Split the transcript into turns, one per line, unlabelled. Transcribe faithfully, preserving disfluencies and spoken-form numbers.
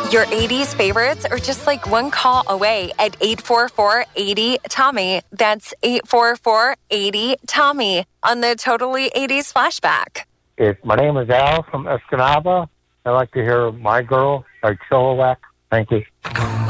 Your eighties favorites are just like one call away at eight four four, eight zero, Tommy. That's eight four four, eight zero, Tommy on the Totally eighties Flashback.
It, my name is Al from Escanaba. I'd like to hear My Girl by Chilliwack. Thank you.